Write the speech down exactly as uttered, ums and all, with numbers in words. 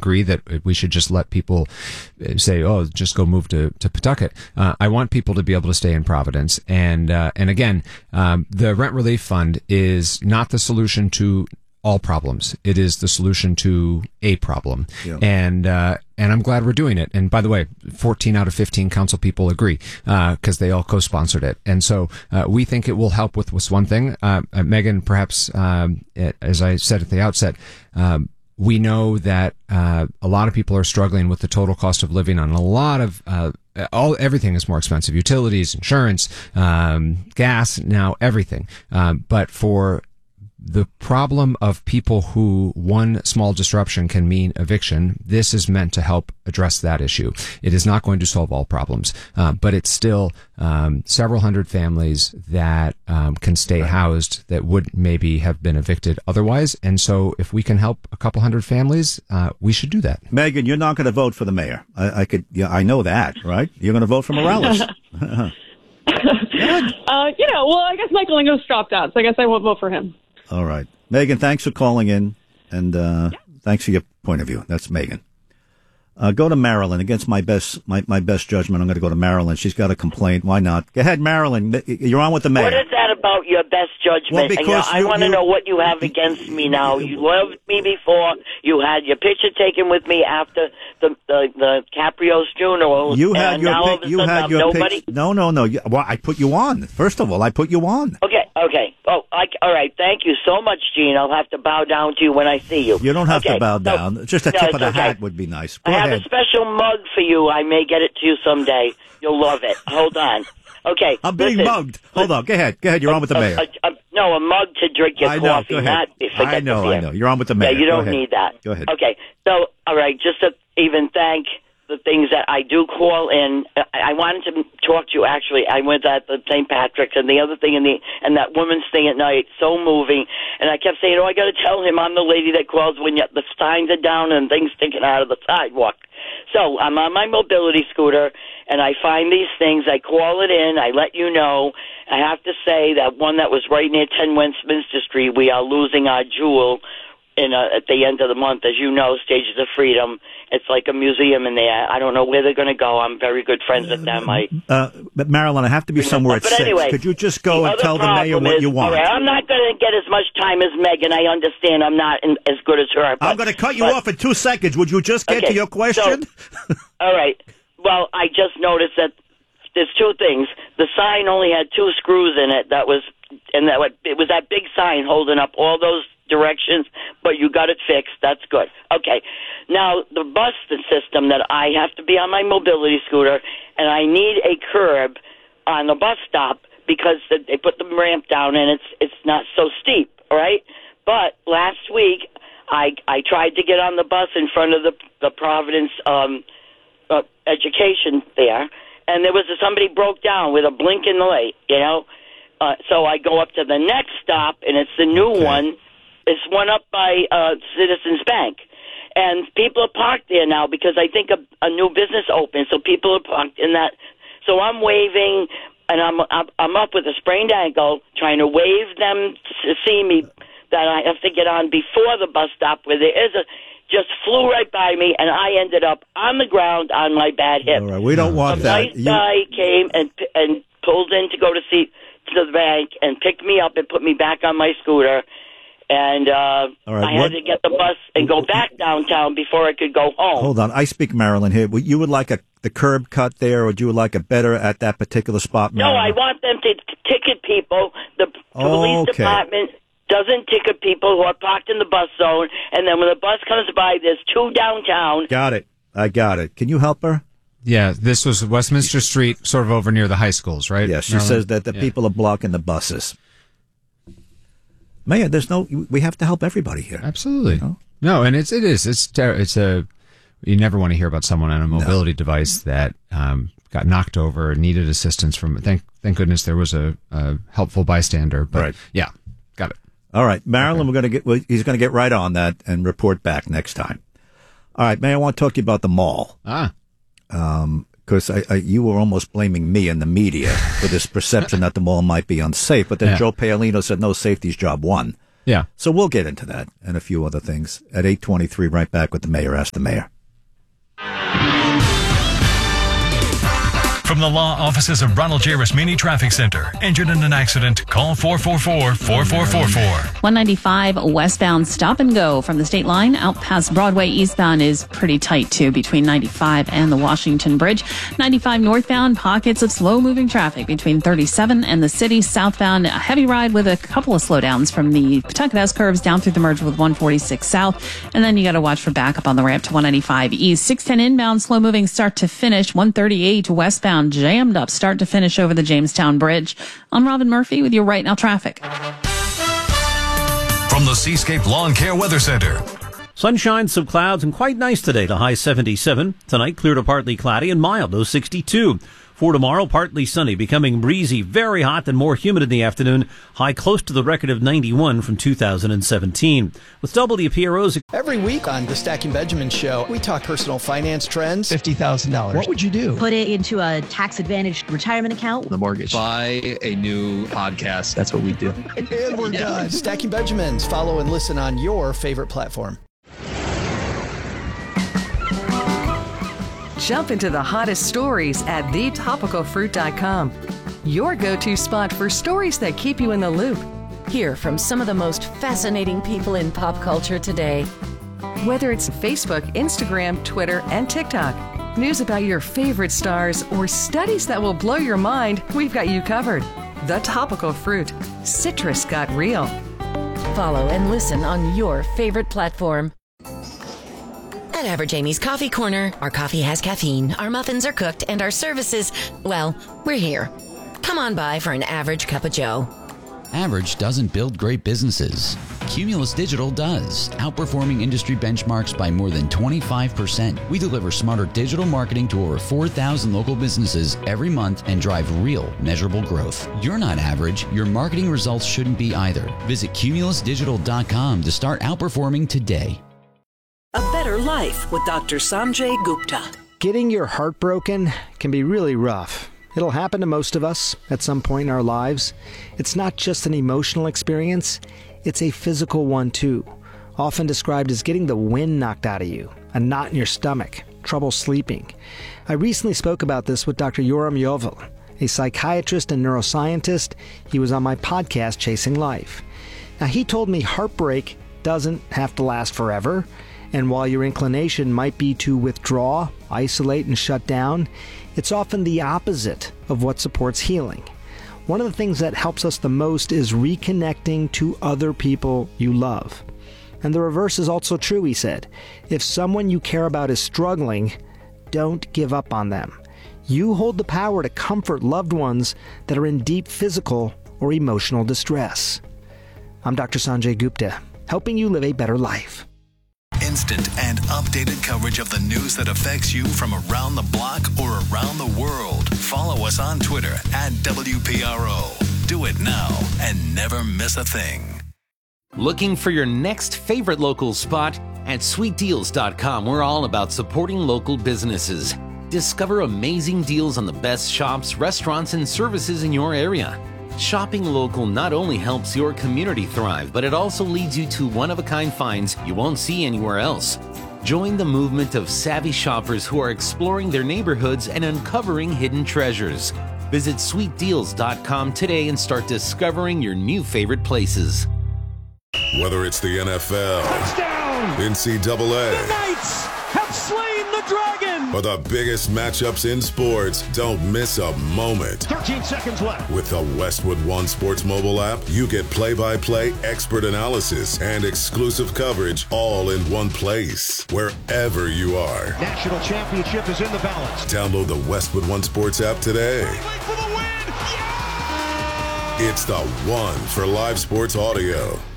agree that we should just let people say, oh, just go move to, to Pawtucket. Uh, I want people to be able to stay in Providence. And, uh, and again, um, the rent relief fund is not the solution to all problems. It is the solution to a problem. Yeah. And, uh, and I'm glad we're doing it. And by the way, fourteen out of fifteen council people agree, uh, cause they all co-sponsored it. And so, uh, we think it will help with, with one thing. Uh, uh Megan, perhaps, um, as I said at the outset, um, we know that, uh, a lot of people are struggling with the total cost of living on a lot of, uh, all, everything is more expensive. Utilities, insurance, um, gas, now everything. Um, but for the problem of people who one small disruption can mean eviction, this is meant to help address that issue. It is not going to solve all problems, uh, but it's still um, several hundred families that um, can stay housed that would maybe have been evicted otherwise. And so if we can help a couple hundred families, uh, we should do that. Megan, you're not going to vote for the mayor. I, I could, yeah, I know that, right? You're going to vote for Morales. uh, you know, well, I guess Michael Ingos dropped out, so I guess I won't vote for him. All right. Megan, thanks for calling in, and uh, yeah. thanks for your point of view. That's Megan. Uh, go to Marilyn. Against my best my, my best judgment, I'm going to go to Marilyn. She's got a complaint. Why not? Go ahead, Marilyn. You're on with the mayor. What is that about your best judgment? Well, because you know, I you, want to you, know what you have against me now. You loved me before. You had your picture taken with me after the the, the Caprio's funeral. You had and your now pic, you had I'm your nobody. Pic, no, no, no. You, well, I put you on. First of all, I put you on. Okay, okay. Oh, I, all right. Thank you so much, Gene. I'll have to bow down to you when I see you. You don't have okay. to bow so, down. Just a no, tip of the okay. hat would be nice. Go I ahead. have a special mug for you. I may get it to you someday. You'll love it. Hold on. Okay. I'm being listen. mugged. Hold on. Go ahead. Go ahead. You're a, on with the mayor. A, a, no, a mug to drink your I know. coffee, Go ahead. not forget I know. the beer. I know. You're on with the mayor. Yeah, you Go don't ahead. need that. Go ahead. Okay. So, all right, just to even thank the things that I do call in. I wanted to talk to you, actually. I went at the Saint Patrick's, and the other thing, in the and that woman's thing at night, so moving. And I kept saying, oh, I got to tell him I'm the lady that calls when you, the signs are down and things sticking out of the sidewalk. So I'm on my mobility scooter, and I find these things. I call it in. I let you know. I have to say that one that was right near ten Westminster Street, we are losing our jewel in a, at the end of the month. As you know, Stages of Freedom, it's like a museum in there. I don't know where they're going to go. I'm very good friends with them. I, uh, but Marilyn, I have to be somewhere at but six. Anyway, Could you just go and tell the mayor is, what you want? All right, I'm not going to get as much time as Megan. I understand I'm not in, as good as her. But, I'm going to cut you but, off in two seconds. Would you just get okay, to your question? So, all right. Well, I just noticed that there's two things. The sign only had two screws in it. That was, and that it was that big sign holding up all those directions, but you got it fixed. That's good. Okay. Now, the bus system that I have to be on my mobility scooter, and I need a curb on the bus stop because they put the ramp down and it's it's not so steep, all right? But last week, I I tried to get on the bus in front of the, the Providence um, uh, education there, and there was a, somebody broke down with a blinking light, you know? Uh, so I go up to the next stop, and it's the new okay. one. It's one up by uh, Citizens Bank. And people are parked there now because I think a, a new business opened, so people are parked in that. So I'm waving, and I'm, I'm I'm up with a sprained ankle, trying to wave them to see me that I have to get on before the bus stop where there is a, just flew right by me, and I ended up on the ground on my bad hip. All right, we don't want a that. nice You... guy came and and pulled in to go to see to the bank and picked me up and put me back on my scooter. And uh, right, I what, had to get the bus and go back downtown before I could go home. Hold on. I speak Marilyn here. You would like a the curb cut there, or would you like a better at that particular spot, Marilyn? No, I want them to t- ticket people. The p- police okay. department doesn't ticket people who are parked in the bus zone. And then when the bus comes by, there's two downtown. Got it. I got it. Can you help her? Yeah, this was Westminster Street, sort of over near the high schools, right? Yes, she Marilyn? says that the yeah. people are blocking the buses. Mayor, there's no. We have to help everybody here. Absolutely. You know? No, and it's it is it's ter- it's a. You never want to hear about someone on a mobility no. device that um, got knocked over, needed assistance from. Thank thank goodness there was a, a helpful bystander. But right. yeah, got it. All right, Marilyn, okay. we're going to get. Well, he's going to get right on that and report back next time. All right, Mayor, I want to talk to you about the mall. Ah. Um. Because I, I, you were almost blaming me and the media for this perception that the mall might be unsafe. But then yeah. Joe Paolino said, no, safety's job one. Yeah. So we'll get into that and a few other things at eight twenty-three, right back with the mayor. Ask the mayor. From the law offices of Ronald J. Rasmini Traffic Center. Injured in an accident? Call four four four, four four four four. one ninety-five westbound stop and go from the state line out past Broadway. Eastbound is pretty tight too between ninety-five and the Washington Bridge. ninety-five northbound, pockets of slow moving traffic between thirty-seven and the city. Southbound, a heavy ride with a couple of slowdowns from the Pawtucket S curves down through the merge with one forty-six south. And then you got to watch for backup on the ramp to one ninety-five east. six ten inbound, slow moving start to finish. one thirty-eight westbound, jammed up start to finish over the Jamestown Bridge. I'm Robin Murphy with your Right Now traffic. From the Seascape Lawn Care Weather Center. Sunshine, some clouds, and quite nice today. The high seventy-seven. Tonight, clear to partly cloudy and mild, low sixty-two. For tomorrow, partly sunny, becoming breezy, very hot and more humid in the afternoon. High close to the record of ninety-one from two thousand seventeen. With W P R O's... Every week on the Stacking Benjamin Show, we talk personal finance trends. fifty thousand dollars. What would you do? Put it into a tax-advantaged retirement account. The mortgage. Buy a new podcast. That's what we do. And we're yeah. done. Stacking Benjamins. Follow and listen on your favorite platform. Jump into the hottest stories at the topical fruit dot com. Your go-to spot for stories that keep you in the loop. Hear from some of the most fascinating people in pop culture today. Whether it's Facebook, Instagram, Twitter, and TikTok, news about your favorite stars, or studies that will blow your mind, we've got you covered. The Topical Fruit. Citrus got real. Follow and listen on your favorite platform. At Average Amy's Coffee Corner, our coffee has caffeine, our muffins are cooked, and our services, well, we're here. Come on by for an average cup of joe. Average doesn't build great businesses. Cumulus Digital does, outperforming industry benchmarks by more than twenty-five percent. We deliver smarter digital marketing to over four thousand local businesses every month and drive real, measurable growth. You're not average. Your marketing results shouldn't be either. Visit cumulus digital dot com to start outperforming today. A Better Life with Doctor Sanjay Gupta. Getting your heart broken can be really rough. It'll happen to most of us at some point in our lives. It's not just an emotional experience, it's a physical one too. Often described as getting the wind knocked out of you, a knot in your stomach, trouble sleeping. I recently spoke about this with Doctor Yoram Yovel, a psychiatrist and neuroscientist. He was on my podcast, Chasing Life. Now, he told me heartbreak doesn't have to last forever. And while your inclination might be to withdraw, isolate, and shut down, it's often the opposite of what supports healing. One of the things that helps us the most is reconnecting to other people you love. And the reverse is also true, he said. If someone you care about is struggling, don't give up on them. You hold the power to comfort loved ones that are in deep physical or emotional distress. I'm Doctor Sanjay Gupta, helping you live a better life. Instant and updated coverage of the news that affects you from around the block or around the world. Follow us on Twitter at W P R O. Do it now and never miss a thing. Looking for your next favorite local spot? At sweet deals dot com, we're all about supporting local businesses. Discover amazing deals on the best shops, restaurants, and services in your area. Shopping local not only helps your community thrive, but it also leads you to one-of-a-kind finds you won't see anywhere else. Join the movement of savvy shoppers who are exploring their neighborhoods and uncovering hidden treasures. Visit sweet deals dot com today and start discovering your new favorite places. Whether it's the N F L, touchdown, N C double A, the Knights have slain the dragon, or the biggest matchups in sports, don't miss a moment. thirteen seconds left. With the Westwood One Sports mobile app, you get play-by-play, expert analysis, and exclusive coverage all in one place, wherever you are. National championship is in the balance. Download the Westwood One Sports app today. For the win. Yeah! It's the one for live sports audio.